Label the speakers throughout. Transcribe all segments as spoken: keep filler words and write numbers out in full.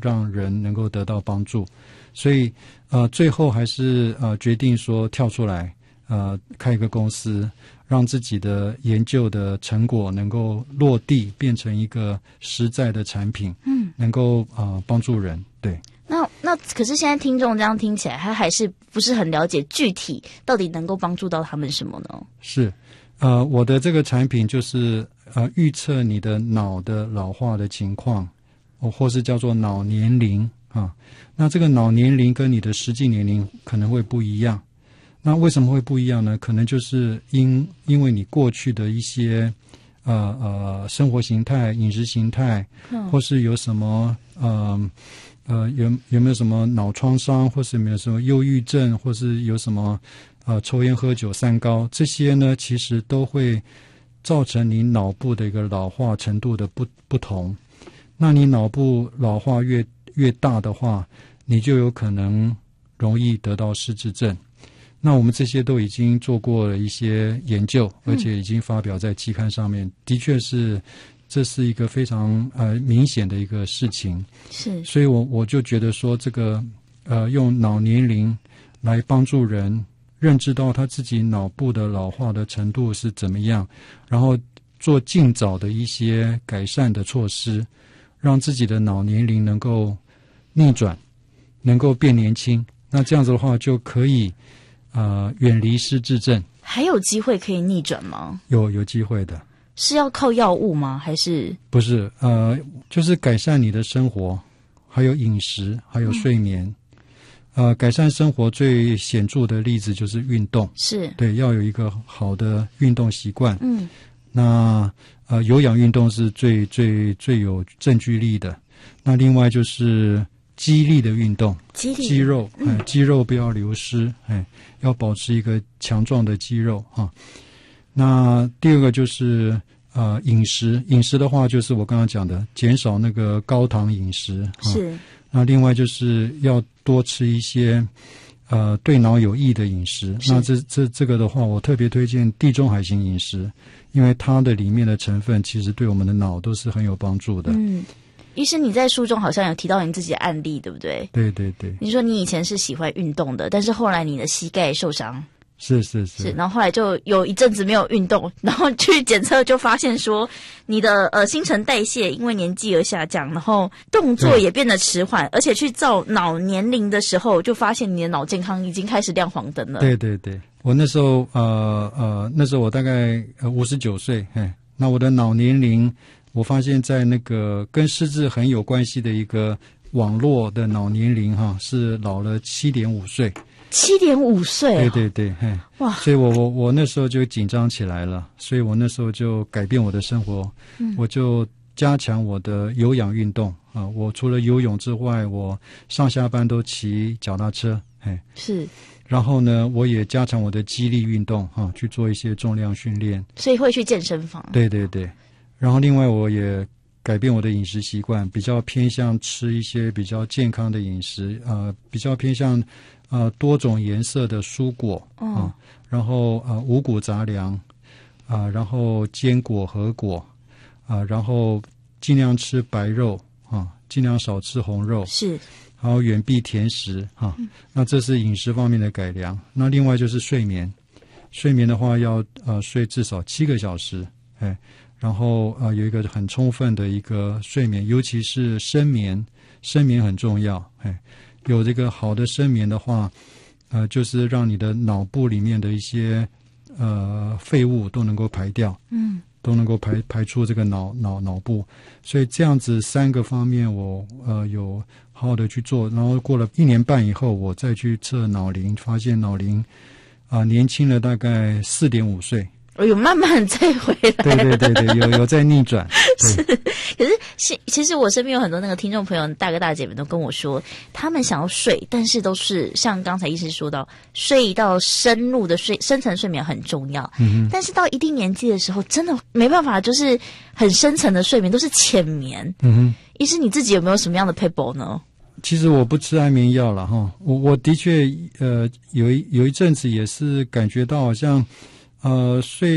Speaker 1: 让人能够得到帮助，所以呃最后还是呃决定说跳出来呃开一个公司，让自己的研究的成果能够落地，变成一个实在的产品，嗯，能够呃帮助人。对。
Speaker 2: 那那可是现在听众这样听起来，他还是不是很了解具体到底能够帮助到他们什么呢？
Speaker 1: 是，呃，我的这个产品就是呃预测你的脑的老化的情况，或或是叫做脑年龄啊。那这个脑年龄跟你的实际年龄可能会不一样。那为什么会不一样呢？可能就是因因为你过去的一些呃呃生活形态、饮食形态，嗯、或是有什么呃。呃，有有没有什么脑创伤，或是有没有什么忧郁症，或是有什么呃抽烟喝酒三高，这些呢，其实都会造成你脑部的一个老化程度的不不同。那你脑部老化越越大的话，你就有可能容易得到失智症。那我们这些都已经做过了一些研究，而且已经发表在期刊上面，嗯、的确是。这是一个非常呃明显的一个事情，
Speaker 2: 是，
Speaker 1: 所以我我就觉得说，这个呃用脑年龄来帮助人认知到他自己脑部的老化的程度是怎么样，然后做尽早的一些改善的措施，让自己的脑年龄能够逆转，能够变年轻。那这样子的话，就可以呃远离失智症。
Speaker 2: 还有机会可以逆转吗？
Speaker 1: 有有机会的。
Speaker 2: 是要靠药物吗？还是
Speaker 1: 不是？呃，就是改善你的生活，还有饮食，还有睡眠。嗯、呃，改善生活最显著的例子就是运动，
Speaker 2: 是
Speaker 1: 对，要有一个好的运动习惯。
Speaker 2: 嗯，
Speaker 1: 那呃，有氧运动是最最最有证据力的。那另外就是肌力的运动，
Speaker 2: 肌力
Speaker 1: 肌肉，哎、
Speaker 2: 嗯，
Speaker 1: 肌肉不要流失，哎，要保持一个强壮的肌肉哈。那第二个就是呃饮食，饮食的话就是我刚刚讲的，减少那个高糖饮食。
Speaker 2: 是。
Speaker 1: 啊、那另外就是要多吃一些呃对脑有益的饮食。那这这这个的话，我特别推荐地中海型饮食，因为它的里面的成分其实对我们的脑都是很有帮助的。
Speaker 2: 嗯。医师，你在书中好像有提到你自己的案例，对不对？
Speaker 1: 对对对。
Speaker 2: 你说你以前是喜欢运动的，但是后来你的膝盖受伤。
Speaker 1: 是是是，
Speaker 2: 是，然后后来就有一阵子没有运动，然后去检测就发现说你的呃新陈代谢因为年纪而下降，然后动作也变得迟缓，而且去照脑年龄的时候就发现你的脑健康已经开始亮黄灯了。
Speaker 1: 对对对，我那时候呃呃那时候我大概呃五十九岁，哎，那我的脑年龄我发现在那个跟失智很有关系的一个网络的脑年龄哈是老了七点五岁。
Speaker 2: 七点五岁，
Speaker 1: 对对对，嘿，哇！所以我我我那时候就紧张起来了，所以我那时候就改变我的生活，嗯、我就加强我的有氧运动啊。我除了游泳之外，我上下班都骑脚踏车，嘿，
Speaker 2: 是。
Speaker 1: 然后呢，我也加强我的肌力运动啊，去做一些重量训练。
Speaker 2: 所以会去健身房。
Speaker 1: 对对对，然后另外我也改变我的饮食习惯，比较偏向吃一些比较健康的饮食，呃，比较偏向。呃，多种颜色的蔬果啊、
Speaker 2: 哦
Speaker 1: 呃，然后呃五谷杂粮啊、呃，然后坚果核果啊、呃，然后尽量吃白肉啊，尽量少吃红肉，
Speaker 2: 是，
Speaker 1: 然后远避甜食啊、嗯。那这是饮食方面的改良。那另外就是睡眠，睡眠的话要呃睡至少七个小时，哎，然后呃有一个很充分的一个睡眠，尤其是深眠，深眠很重要，哎。有这个好的深眠的话，呃，就是让你的脑部里面的一些呃废物都能够排掉，
Speaker 2: 嗯，
Speaker 1: 都能够排排出这个脑脑脑部。所以这样子三个方面我呃有好好的去做，然后过了一年半以后，我再去测脑龄，发现脑龄啊、呃、年轻了大概四点五岁。
Speaker 2: 我有慢慢再回来，
Speaker 1: 对对对对，有有在逆转。
Speaker 2: 是，可是其实我身边有很多那个听众朋友，大哥大姐们都跟我说，他们想要睡，但是都是像刚才医师说到，睡到深入的睡，深层睡眠很重要。嗯，但是到一定年纪的时候，真的没办法，就是很深层的睡眠都是浅眠。嗯哼，医师你自己有没有什么样的 paper 呢？
Speaker 1: 其实我不吃安眠药了哈，我我的确呃有一有一阵子也是感觉到好像。呃，睡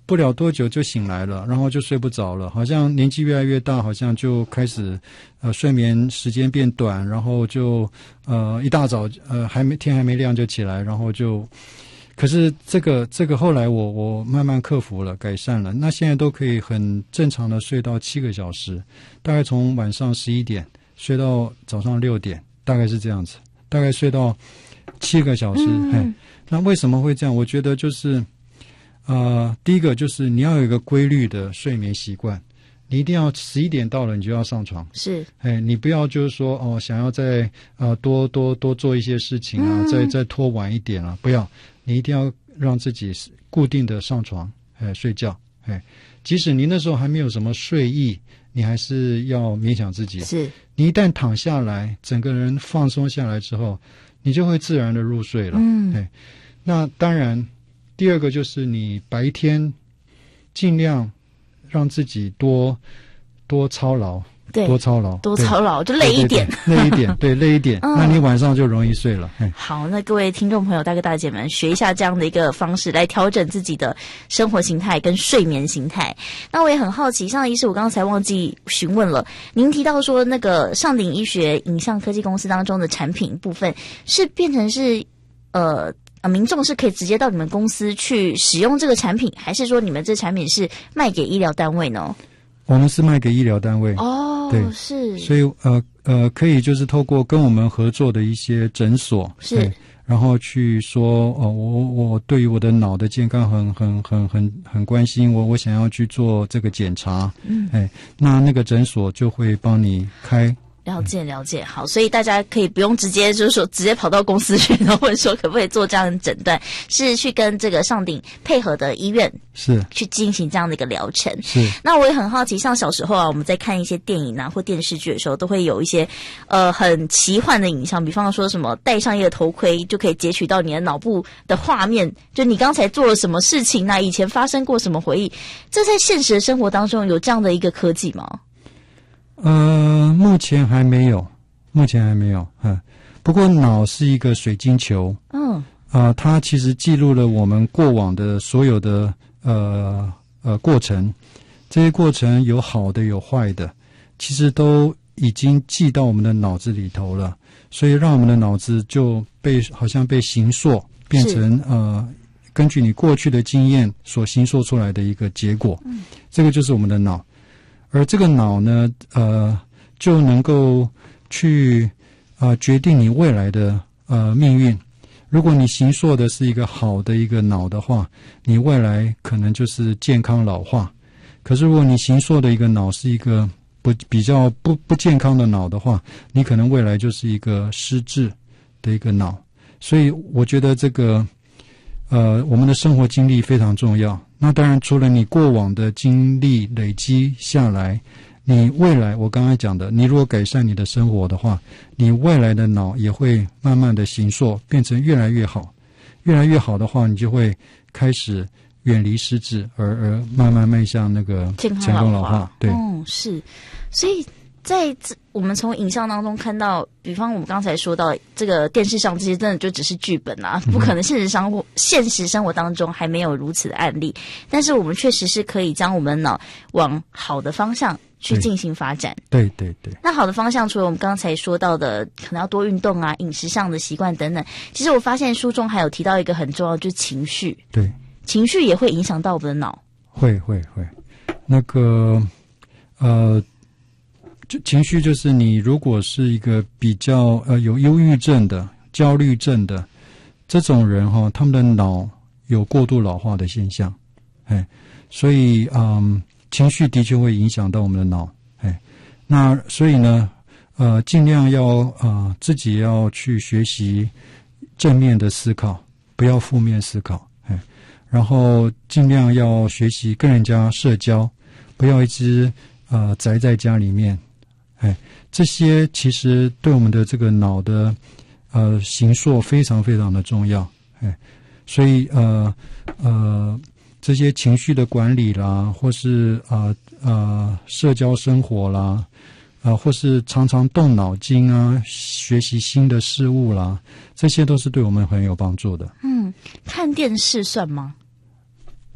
Speaker 1: 不了多久就醒来了，然后就睡不着了，好像年纪越来越大，好像就开始呃睡眠时间变短，然后就呃一大早呃还没天还没亮就起来，然后就。可是这个这个后来我我慢慢克服了，改善了，那现在都可以很正常的睡到七个小时，大概从晚上十一点睡到早上六点，大概是这样子，大概睡到七个小时。嗯、嘿，那为什么会这样？我觉得就是呃，第一个就是你要有一个规律的睡眠习惯，你一定要十一点到了你就要上床，
Speaker 2: 是，
Speaker 1: 哎，你不要就是说哦想要再呃多多多做一些事情啊，嗯、再再拖晚一点啊，不要。你一定要让自己固定的上床，哎，睡觉，哎，即使你那时候还没有什么睡意，你还是要勉强自己。
Speaker 2: 是，
Speaker 1: 你一旦躺下来，整个人放松下来之后，你就会自然的入睡了。嗯，哎，那当然，第二个就是你白天尽量让自己多多操劳。
Speaker 2: 对，
Speaker 1: 多操劳，
Speaker 2: 多操劳就累一点，
Speaker 1: 对对对累一点，对，累一点，嗯、那你晚上就容易睡了。
Speaker 2: 好，那各位听众朋友、大哥大姐们，学一下这样的一个方式来调整自己的生活形态跟睡眠形态。那我也很好奇，上医师，我刚才忘记询问了，您提到说那个上鼎医学影像科技公司当中的产品部分是变成是呃。呃，民众是可以直接到你们公司去使用这个产品，还是说你们这产品是卖给医疗单位呢？
Speaker 1: 我们是卖给医疗单位
Speaker 2: 哦，
Speaker 1: 对，
Speaker 2: 是，
Speaker 1: 所以呃呃，可以就是透过跟我们合作的一些诊所
Speaker 2: 是，
Speaker 1: 然后去说哦，我我对于我的脑的健康很很很很很关心，我我想要去做这个检查，嗯，哎，那那个诊所就会帮你开。
Speaker 2: 了解了解，好，所以大家可以不用直接就是说直接跑到公司去，然后问说可不可以做这样的诊断，是去跟这个上鼎配合的医院
Speaker 1: 是
Speaker 2: 去进行这样的一个疗程。
Speaker 1: 是，
Speaker 2: 那我也很好奇，像小时候啊，我们在看一些电影啊或电视剧的时候，都会有一些呃很奇幻的影像，比方说什么戴上一个头盔就可以截取到你的脑部的画面，就你刚才做了什么事情啊，以前发生过什么回忆，这在现实的生活当中有这样的一个科技吗？
Speaker 1: 呃，目前还没有，目前还没有。嗯，不过脑是一个水晶球，嗯，啊、呃，它其实记录了我们过往的所有的呃呃过程，这些过程有好的有坏的，其实都已经记到我们的脑子里头了，所以让我们的脑子就被好像被形塑，变成呃根据你过去的经验所形塑出来的一个结果，嗯，这个就是我们的脑。而这个脑呢，呃，就能够去呃决定你未来的呃命运。如果你形塑的是一个好的一个脑的话，你未来可能就是健康老化。可是如果你形塑的一个脑是一个不比较不不健康的脑的话，你可能未来就是一个失智的一个脑。所以我觉得这个呃我们的生活经历非常重要。那当然，除了你过往的经历累积下来，你未来我刚才讲的，你如果改善你的生活的话，你未来的脑也会慢慢的形塑，变成越来越好。越来越好的话，你就会开始远离失智，而而慢慢迈向那个
Speaker 2: 健康老化。
Speaker 1: 对，
Speaker 2: 嗯，是，所以。在我们从影像当中看到，比方我们刚才说到这个电视上这些真的就只是剧本啊，不可能现实生活、嗯、现实生活当中还没有如此的案例，但是我们确实是可以将我们的脑往好的方向去进行发展。
Speaker 1: 对对 对, 对。
Speaker 2: 那好的方向除了我们刚才说到的可能要多运动啊，饮食上的习惯等等，其实我发现书中还有提到一个很重要，就是情绪。
Speaker 1: 对，
Speaker 2: 情绪也会影响到我们的脑。
Speaker 1: 会会会，那个呃。就情绪就是你如果是一个比较呃有忧郁症的、焦虑症的这种人哈，他们的脑有过度老化的现象，哎，所以嗯，情绪的确会影响到我们的脑，哎，那所以呢，呃，尽量要呃自己要去学习正面的思考，不要负面思考，哎，然后尽量要学习跟人家社交，不要一直呃宅在家里面。哎，这些其实对我们的这个脑的呃形塑非常非常的重要，哎，所以呃呃这些情绪的管理啦，或是啊 呃, 呃社交生活啦，啊、呃、或是常常动脑筋啊，学习新的事物啦，这些都是对我们很有帮助的。
Speaker 2: 嗯，看电视算吗？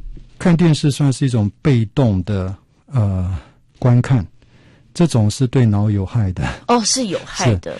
Speaker 1: 看电视算是一种被动的呃观看，这种是对脑有害的。
Speaker 2: 哦，是有害的。